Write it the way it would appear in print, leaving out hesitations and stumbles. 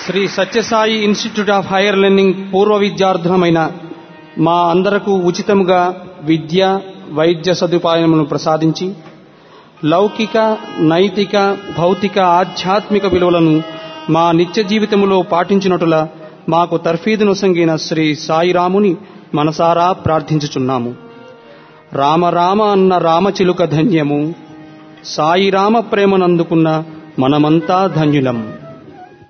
Shri Sathya Sai institute of higher learning పూర్వ విద్యార్థులమైన మా అందరకు ఉచితముగా విద్య వైద్య సదుపాయములను ప్రసాదించి లౌకిక నైతిక భౌతిక ఆధ్యాత్మిక విలువలను మా నిత్య జీవితములో పాటించినట్లుగా మాకు తర్ఫీదును సంగిన శ్రీ సాయిరాముని మనసారా ప్రార్థించుచున్నాము. రామ రామ అన్న రామచిలుక ధన్యము, సాయిరామ ప్రేమనందుకున్న మనమంతా ధన్యులం.